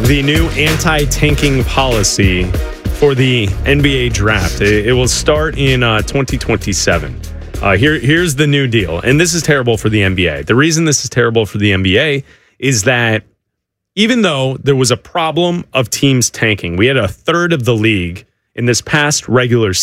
the new anti-tanking policy for the NBA draft. It will start in 2027. Here's the new deal. And this is terrible for the NBA. The reason this is terrible for the NBA is that even though there was a problem of teams tanking, we had a third of the league in this past regular